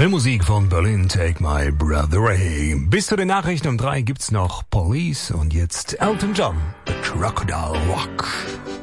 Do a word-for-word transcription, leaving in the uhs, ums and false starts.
Filmmusik von Berlin, Take My Breath Away. Bis zu den Nachrichten um drei gibt's noch Police und jetzt Elton John, The Crocodile Rock.